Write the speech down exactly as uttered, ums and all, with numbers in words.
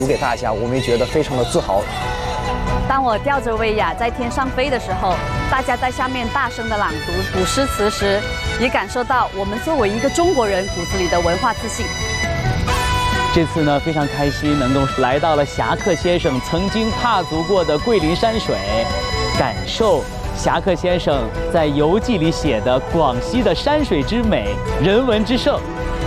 读给大家，我们也觉得非常的自豪。 当我吊着威亚在天上飞的时候，大家在下面大声的朗读古诗词时，也感受到我们作为一个中国人骨子里的文化自信。 这次呢，非常开心能够来到了侠客先生曾经踏足过的桂林山水，感受侠客先生在游记里写的广西的山水之美、人文之盛。